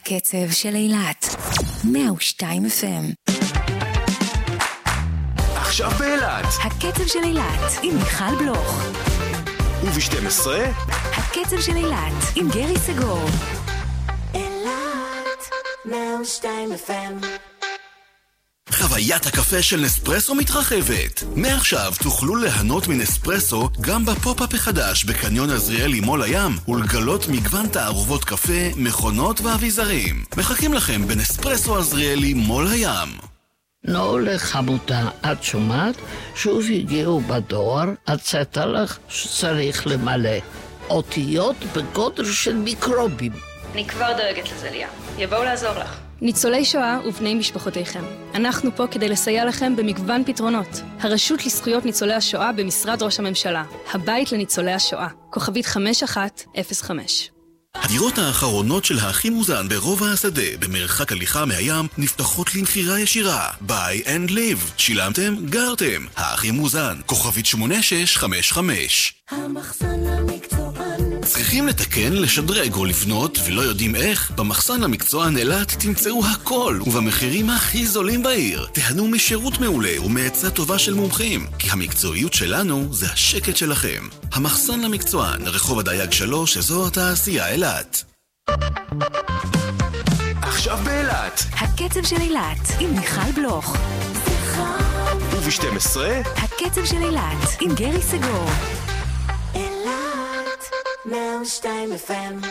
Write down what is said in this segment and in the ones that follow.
הקצב של אילת 102 FM. עכשיו באילת הקצב של אילת עם מיכל בלוך. וב-12 הקצב של אילת עם גרי סגור. אילת 102 FM. חוויית הקפה של נספרסו מתרחבת. מעכשיו תוכלו ליהנות מנספרסו גם בפופ-אפ החדש בקניון עזריאלי מול הים ולגלות מגוון תערובות קפה, מכונות ואביזרים. מחכים לכם בנספרסו עזריאלי מול הים. נו לחמותה, את שומעת? שוב הגיעו בדואר, הצעת לך שצריך למלא אותיות בגודל של מיקרובים. אני כבר דואגת לזה, ליה. יבואו לעזור לך. ניצולי שואה ובני משפחותיכם. אנחנו פה כדי לסייע לכם במגוון פתרונות. הרשות לזכויות ניצולי השואה במשרד ראש הממשלה. הבית לניצולי השואה. כוכבית 5105. הדירות האחרונות של האחים מוזן ברובע השדה במרחק הליכה מהים נפתחות למחירה ישירה. Buy and live. שילמתם? גרתם. האחים מוזן. כוכבית 8655. המחסן המקצוען. צריכים לתקן, לשדרג או לבנות ולא יודעים איך? במחסן המקצוען אילת תמצאו הכל ובמחירים הכי זולים בעיר. תהנו משירות מעולה ומעצה טובה של מומחים, כי המקצועיות שלנו זה השקט שלכם. המחסן המקצוען, רחוב הדייג 3, אזור התעשייה אילת. עכשיו באילת הקצב של אילת עם מיכל בלוך. וב-12 הקצב של אילת עם גרי סגור. 102 FM.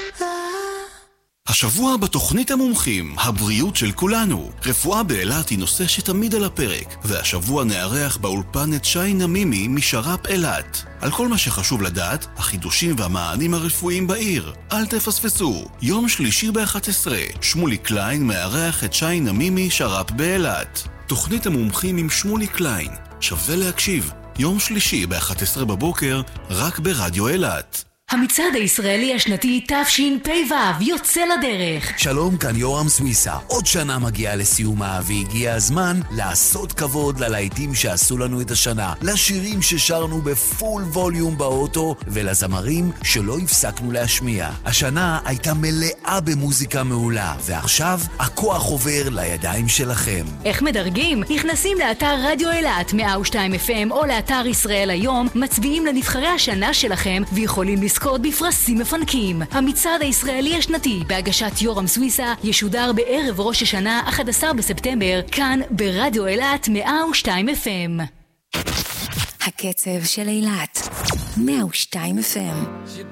השבוע בתוכנית המומחים, הבריאות של כולנו. רפואה באילת היא נושא שתמיד על הפרק, והשבוע נארח באולפן את שי נמימי משר"פ אילת. על כל מה שחשוב לדעת, החידושים והמענים הרפואיים בעיר. אל תפספסו. יום שלישי ב-11, שמולי קליין מארח את שי נמימי שר"פ באילת. תוכנית המומחים עם שמולי קליין. שווה להקשיב. יום שלישי ב-11 בבוקר, רק ברדיו אילת. המצעד הישראלי השנתי תשפ"ו יוצא לדרך. שלום, כאן יורם סוויסה. עוד שנה מגיעה לסיומה והגיע הזמן לעשות כבוד ללהיטים שעשו לנו את השנה, לשירים ששרנו בפול ווליום באוטו ולזמרים שלא הפסקנו להשמיע. השנה הייתה מלאה במוזיקה מעולה, ועכשיו הכוח עובר לידיים שלכם. איך מדרגים? נכנסים לאתר רדיו אילת 102 FM או לאתר ישראל היום, מצביעים לנבחרי השנה שלכם ויכולים לזכות בפרסים מפנקים. המצעד הישראלי השנתי בהגשת יורם סוויסה ישודר בערב ראש השנה 11 בספטמבר כאן ברדיו אילת 102 FM. הקצב של אילת 102 FM.